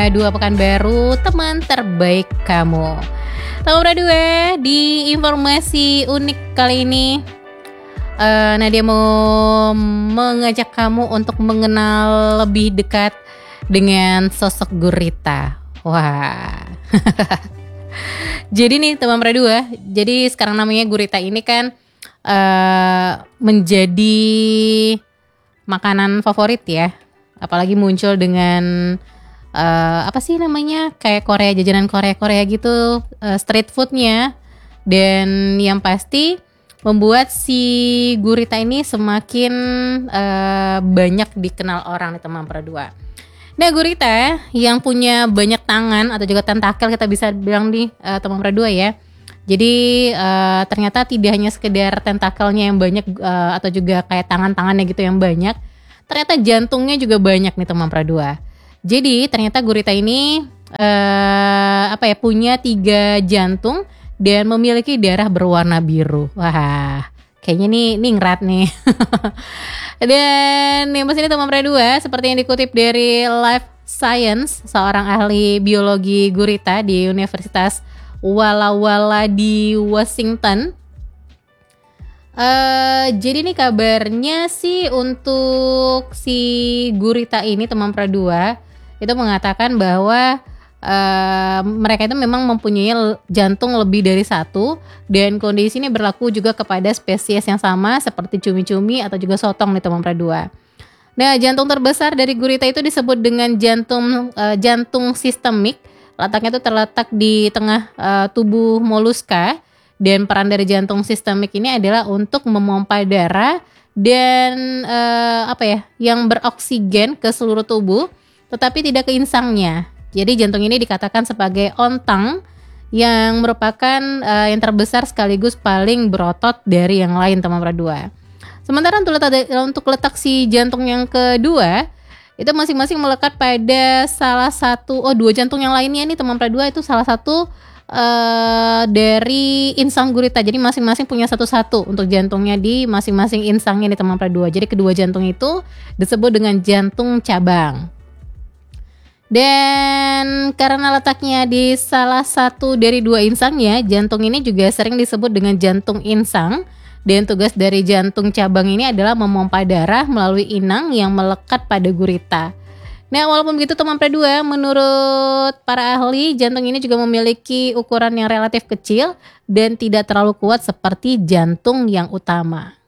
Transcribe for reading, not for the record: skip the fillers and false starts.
Dua Pekanbaru, teman terbaik kamu. Teman berdua, di informasi unik kali ini Nadia mau mengajak kamu untuk mengenal lebih dekat dengan sosok gurita. Wah. Jadi nih teman berdua, jadi sekarang namanya gurita ini kan menjadi makanan favorit ya. Apalagi muncul dengan apa sih namanya, kayak Korea, jajanan Korea gitu, street foodnya. Dan yang pasti membuat si gurita ini semakin banyak dikenal orang nih teman berdua. Nah, gurita yang punya banyak tangan atau juga tentakel, kita bisa bilang nih teman berdua ya. Jadi ternyata tidak hanya sekedar tentakelnya yang banyak atau juga kayak tangan-tangannya gitu yang banyak, ternyata jantungnya juga banyak nih teman berdua. Jadi ternyata gurita ini punya 3 jantung dan memiliki darah berwarna biru. Wah, kayaknya nih ngerat nih. Dan yang pas ini teman berdua, seperti yang dikutip dari Life Science, seorang ahli biologi gurita di Universitas Walla Walla di Washington. Jadi nih kabarnya sih untuk si gurita ini teman berdua itu mengatakan bahwa mereka itu memang mempunyai jantung lebih dari 1, dan kondisi ini berlaku juga kepada spesies yang sama seperti cumi-cumi atau juga sotong nih teman berdua. Nah, jantung terbesar dari gurita itu disebut dengan jantung sistemik. Letaknya itu terletak di tengah tubuh moluska, dan peran dari jantung sistemik ini adalah untuk memompa darah dan yang beroksigen ke seluruh tubuh, tetapi tidak ke insangnya. Jadi jantung ini dikatakan sebagai ontang yang merupakan yang terbesar sekaligus paling berotot dari yang lain teman berdua. Sementara untuk letak si jantung yang kedua itu masing-masing melekat pada dua jantung yang lainnya nih teman berdua, itu salah satu dari insang gurita. Jadi masing-masing punya satu-satu untuk jantungnya di masing-masing insangnya nih teman berdua. Jadi kedua jantung itu disebut dengan jantung cabang. Dan karena letaknya di salah satu dari 2 insangnya, jantung ini juga sering disebut dengan jantung insang. Dan tugas dari jantung cabang ini adalah memompa darah melalui inang yang melekat pada gurita. Nah, walaupun begitu teman berdua, menurut para ahli, jantung ini juga memiliki ukuran yang relatif kecil dan tidak terlalu kuat seperti jantung yang utama.